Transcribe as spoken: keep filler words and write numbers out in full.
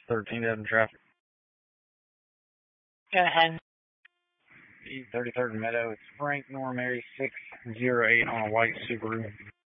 thirteen Devon traffic. Go ahead. E thirty-third Meadow. It's Frank Normary six zero eight on a white Subaru.